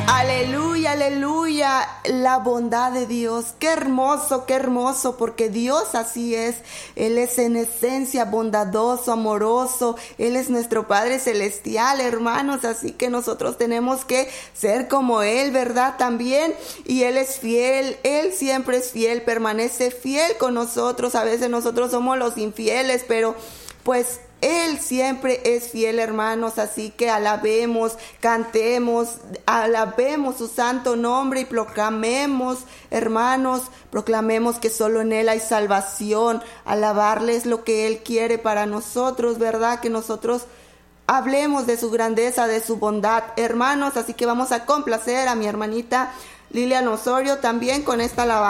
Aleluya, aleluya, la bondad de Dios. Qué hermoso, porque Dios así es. Él es en esencia bondadoso, amoroso. Él es nuestro Padre Celestial, hermanos. Así que nosotros tenemos que ser como Él, ¿verdad? También. Y Él es fiel, Él siempre es fiel, permanece fiel con nosotros. A veces nosotros somos los infieles, pero pues Él siempre es fiel, hermanos, así que alabemos, cantemos, alabemos su santo nombre y proclamemos, hermanos, proclamemos que solo en Él hay salvación. Alabarle es lo que Él quiere para nosotros, ¿verdad? Que nosotros hablemos de su grandeza, de su bondad, hermanos, así que vamos a complacer a mi hermanita Lilian Osorio también con esta alabanza.